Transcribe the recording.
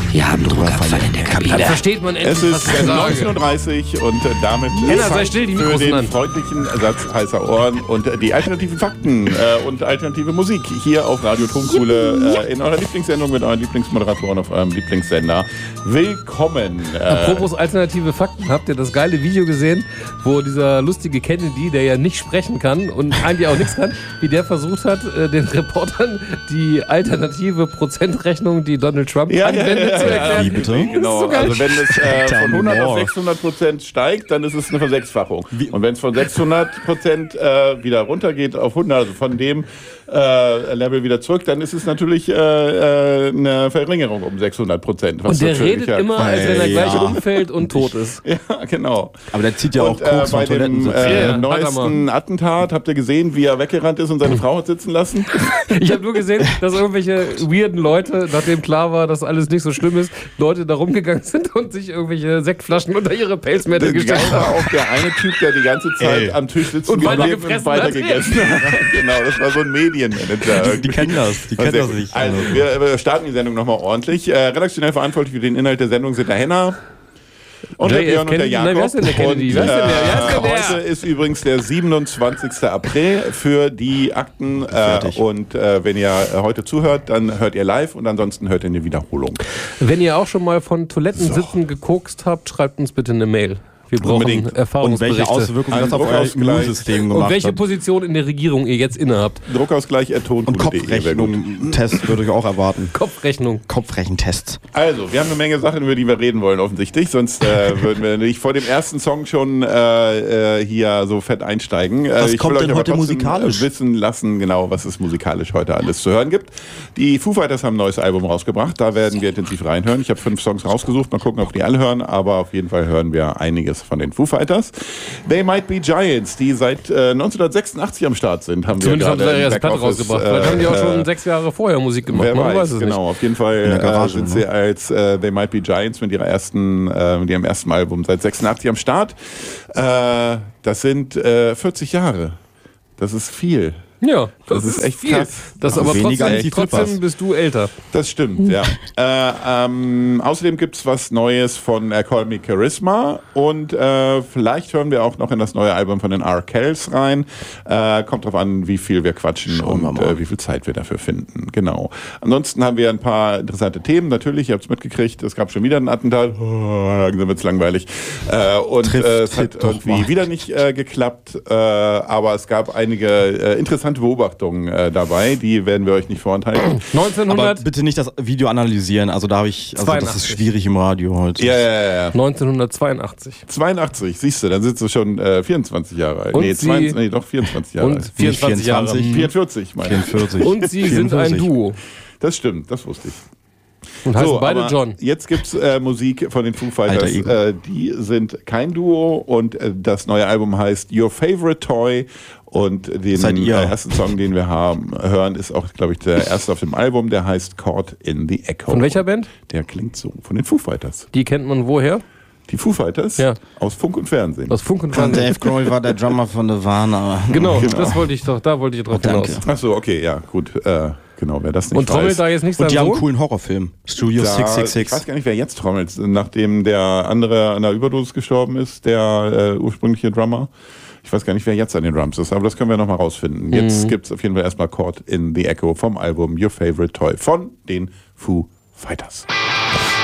Wir haben Druckabfall in der Kabine. Dann versteht man endlich, Es ist was ich sage. 19.30 Uhr und damit Henna, sei Zeit still, die für Mikros den an. freundlichen Ersatz heißer Ohren und die alternativen Fakten und alternative Musik hier auf Radio Tonkuhle in eurer Lieblingssendung mit euren Lieblingsmoderatoren auf eurem Lieblingssender. Willkommen. Apropos alternative Fakten, habt ihr das geile Video gesehen, wo dieser lustige Kennedy, der ja nicht sprechen kann und eigentlich auch nichts kann, wie der versucht hat, den Reportern die alternative Prozentrechnung, die Donald Trump anwendet, zu erklären? Wie bitte? Genau, so geil. also wenn es Tell von me 100 auf more. 600% steigt, dann ist es eine Versechsfachung. Und wenn es von 600% wieder runtergeht auf 100, also von dem Level wieder zurück, dann ist es natürlich eine Verringerung um 600%. Und der redet immer, als wenn er gleich Ja. umfällt und tot ist. Ja, genau. Aber der zieht ja auch Und Koks bei von Toiletten. dem Ja, neuesten Attentat, habt ihr gesehen, wie er weggerannt ist und seine Frau hat sitzen lassen? Ich habe nur gesehen, dass irgendwelche weirden Leute, nachdem klar war, dass alles nicht so schlimm ist, Leute da rumgegangen sind und sich irgendwelche Sektflaschen unter ihre Pelzmäntel Geil gestellt war haben. auch der eine Typ, der die ganze Zeit am Tisch sitzt Und weiter geblieben gefressen und weiter hat. gegessen hat. Genau, das war so ein Medienmanager. Die kennen das, die kennen Sehr das gut. nicht. Also, wir starten die Sendung nochmal ordentlich. Redaktionell verantwortlich für den Inhalt der Sendung sind der Henna. Und der JF Björn und der Kennedy? Jakob. Nein, wer ist denn der Kennedy? Und, Wer ist denn der? Wer ist denn der? heute ist übrigens der 27. April für die Akten. Fertig. Und wenn ihr heute zuhört, dann hört ihr live und ansonsten hört ihr eine Wiederholung. Wenn ihr auch schon mal von Toilettensitzen gekokst habt, schreibt uns bitte eine Mail. Wir brauchen Unbedingt. Und Erfahrungsberichte. welche Auswirkungen das auf euer Druckausgleich. Immunsystem Und gemacht welche hat. Position in der Regierung ihr jetzt innehabt. Druckausgleich Und tonkuhle.de. Kopfrechnung-Test würde ich auch erwarten. Kopfrechnung. Kopfrechentests. Also, wir haben eine Menge Sachen, über die wir reden wollen, offensichtlich. Sonst würden wir nicht vor dem ersten Song schon hier so fett einsteigen. Was kommt will denn euch aber heute trotzdem musikalisch? wissen lassen, genau, was es musikalisch heute alles zu hören gibt. Die Foo Fighters haben ein neues Album rausgebracht. Da werden wir intensiv reinhören. Ich habe 5 Songs rausgesucht. Mal gucken, ob die alle hören. Aber auf jeden Fall hören wir einiges von den Foo Fighters. They Might Be Giants, die seit 1986 am Start sind, haben Zumindest wir haben sie gerade da im erst Platte Backoffice, rausgebracht. Vielleicht haben die auch schon 6 Jahre vorher Musik gemacht. Wer Man weiß, es genau. Auf jeden In Fall der Garage, sind ne? sie als They Might Be Giants mit ihrem ersten Album seit 86 am Start. Das sind 40 Jahre. Das ist viel. nicht. Ja, Das ist echt viel. krass. Das aber Weniger als die trotzdem Flippers. bist du älter. Das stimmt, ja. Außerdem gibt es was Neues von Call Me Charisma und vielleicht hören wir auch noch in das neue Album von den R-Kells rein. Kommt drauf an, wie viel wir quatschen Schauen wir und mal. wie viel Zeit wir dafür finden. Genau. Ansonsten haben wir ein paar interessante Themen. Natürlich, ihr habt es mitgekriegt, es gab schon wieder ein Attentat. Dann wird es langweilig. Und es hat trifft doch irgendwie mal. wieder nicht geklappt. Aber es gab einige interessante Beobachtungen dabei. Die werden wir euch nicht vorenthalten. Aber 1900, bitte nicht das Video analysieren. Also da habe ich, das 82. ist schwierig im Radio heute. Ja. 1982. 82, siehst du, dann sitzt du schon 24 Jahre alt. Und Nee, sie- 24 Jahre Und alt. 24 Jahre. 24. 44, meine ich. 44. Und sie sind ein 44. Duo. Das stimmt, das wusste ich. Und heißen beide aber John. Jetzt gibt's Musik von den Foo Fighters. Alter Ego. Die sind kein Duo und das neue Album heißt Your Favorite Toy. Und den Seid ihr? ersten Song, den wir hören, ist auch, glaube ich, der erste auf dem Album. Der heißt Caught in the Echo. Von welcher Band? Der klingt so. Von den Foo Fighters. Die kennt man woher? Die Foo Fighters? Ja. Aus Funk und Fernsehen. Aus Funk und Und Fernsehen. Dave Grohl war der Drummer von Nirvana. Genau, Genau. das wollte ich doch, da wollte ich drauf Danke. hinaus. Ach so, okay, ja, gut. Genau, wer das nicht Und trommelt weiß. da jetzt nicht sein Und die haben einen Sohn? coolen Horrorfilm. Studio Ich weiß 666. gar nicht, wer jetzt trommelt, nachdem der andere an der Überdosis gestorben ist, der ursprüngliche Drummer. Ich weiß gar nicht, wer jetzt an den Drums ist, aber das können wir nochmal rausfinden. Jetzt gibt's auf jeden Fall erstmal Caught in the Echo vom Album Your Favorite Toy von den Foo Fighters.